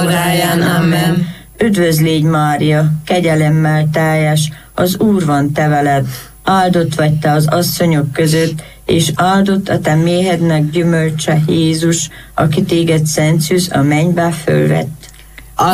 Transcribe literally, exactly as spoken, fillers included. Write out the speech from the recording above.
óráján. Amen. Üdvözl légy, Mária, kegyelemmel teljes, az Úr van te veled, áldott vagy te az asszonyok között, és áldott a te méhednek gyümölcse, Jézus, aki téged szent szűz a mennybe fölvett.